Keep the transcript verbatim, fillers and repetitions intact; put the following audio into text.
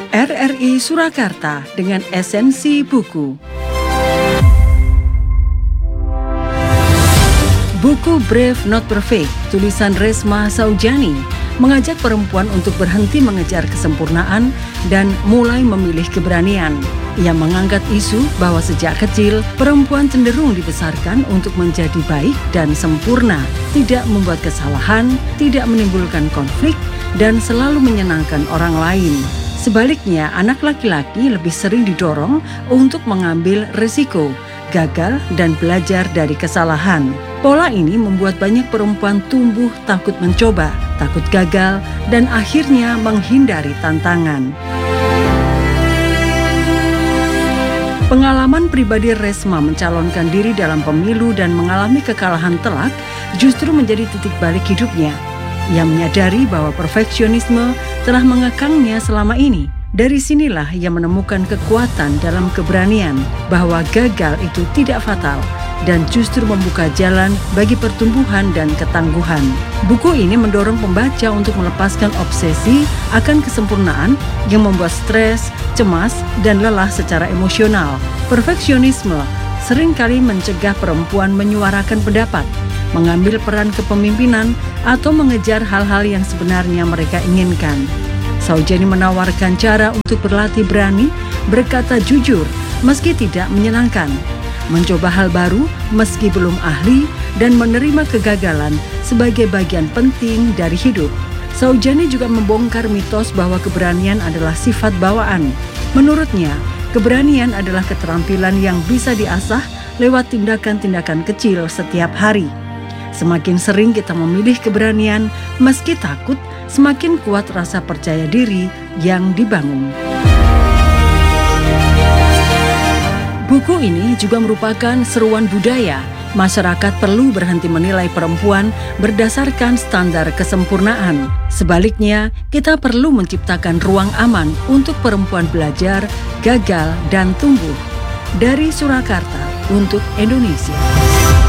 R R I Surakarta dengan esensi buku. Buku Brave Not Perfect, tulisan Resma Saujani, mengajak perempuan untuk berhenti mengejar kesempurnaan dan mulai memilih keberanian. Ia mengangkat isu bahwa sejak kecil, perempuan cenderung dibesarkan untuk menjadi baik dan sempurna, tidak membuat kesalahan, tidak menimbulkan konflik, dan selalu menyenangkan orang lain. Sebaliknya, anak laki-laki lebih sering didorong untuk mengambil risiko, gagal, dan belajar dari kesalahan. Pola ini membuat banyak perempuan tumbuh takut mencoba, takut gagal, dan akhirnya menghindari tantangan. Pengalaman pribadi Resma mencalonkan diri dalam pemilu dan mengalami kekalahan telak justru menjadi titik balik hidupnya. Ia menyadari bahwa perfeksionisme telah mengekangnya selama ini. Dari sinilah ia menemukan kekuatan dalam keberanian, bahwa gagal itu tidak fatal dan justru membuka jalan bagi pertumbuhan dan ketangguhan. Buku ini mendorong pembaca untuk melepaskan obsesi akan kesempurnaan yang membuat stres, cemas, dan lelah secara emosional. Perfeksionisme seringkali mencegah perempuan menyuarakan pendapat, mengambil peran kepemimpinan, atau mengejar hal-hal yang sebenarnya mereka inginkan. Saujani menawarkan cara untuk berlatih berani, berkata jujur meski tidak menyenangkan, mencoba hal baru meski belum ahli, dan menerima kegagalan sebagai bagian penting dari hidup. Saujani juga membongkar mitos bahwa keberanian adalah sifat bawaan. Menurutnya, keberanian adalah keterampilan yang bisa diasah lewat tindakan-tindakan kecil setiap hari. Semakin sering kita memilih keberanian meski takut, semakin kuat rasa percaya diri yang dibangun. Buku ini juga merupakan seruan budaya. Masyarakat perlu berhenti menilai perempuan berdasarkan standar kesempurnaan. Sebaliknya, kita perlu menciptakan ruang aman untuk perempuan belajar, gagal, dan tumbuh. Dari Surakarta untuk Indonesia.